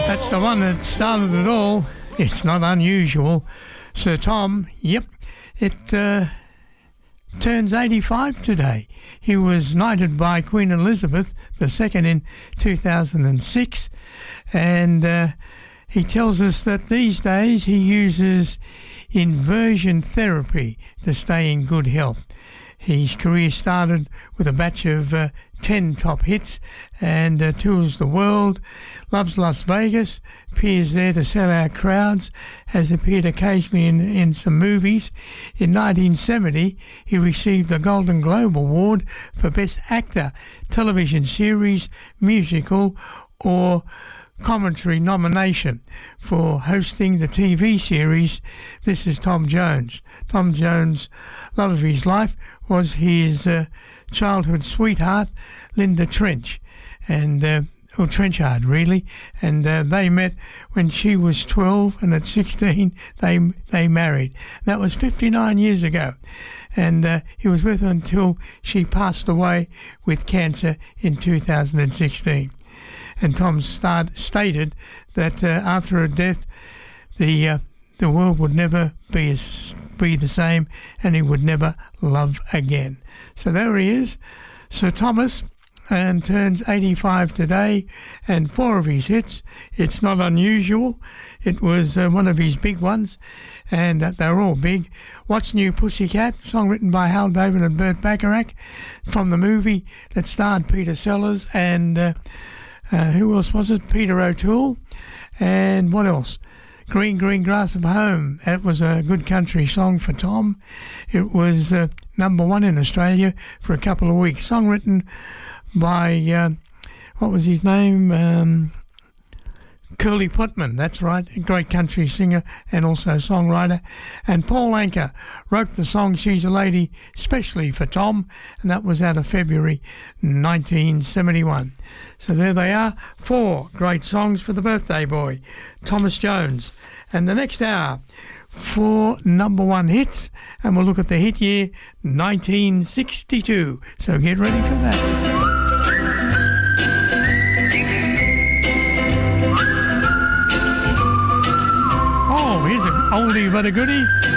That's the one that started it all. It's not unusual. Sir Tom, yep, it turns 85 today. He was knighted by Queen Elizabeth II in 2006, and he tells us that these days he uses inversion therapy to stay in good health. His career started with a batch of 10 top hits and tours the world, loves Las Vegas, appears there to sell out crowds, has appeared occasionally in some movies. In 1970, he received the Golden Globe Award for Best Actor, Television Series, Musical or Commentary nomination for hosting the TV series This Is Tom Jones. Tom Jones' love of his life was his childhood sweetheart, Linda Trench, and or Trenchard really, and they met when she was 12, and at 16 they married. That was 59 years ago, and he was with her until she passed away with cancer in 2016. And Tom stated that after her death, the world would never be the same, and he would never love again. So there he is, Sir Thomas, and turns 85 today, and 4 of his hits. It's not unusual. It was one of his big ones, and they're all big. What's New Pussycat, song written by Hal David and Burt Bacharach, from the movie that starred Peter Sellers and who else was it? Peter O'Toole. And what else? Green, Green Grass of Home. That was a good country song for Tom. It was number 1 in Australia for a couple of weeks. Song written by, what was his name? Curly Putman, that's right, a great country singer and also songwriter. And Paul Anka wrote the song She's a Lady specially for Tom, and that was out of February 1971. So there they are, 4 great songs for the birthday boy, Thomas Jones. And the next hour, 4 number 1 hits, and we'll look at the hit year 1962. So get ready for that. Here's an oldie but a goodie.